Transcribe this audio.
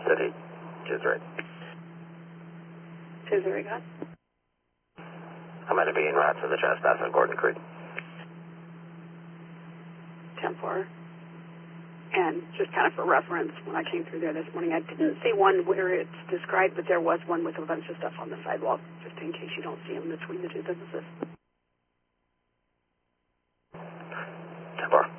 City, 23. 23, got. I'm going to be en route to the trespass on Gordon Creek. 10-4. And just kind of for reference, when I came through there this morning, I didn't see one where it's described, but there was one with a bunch of stuff on the sidewalk, just in case you don't see them between the two businesses. 10-4.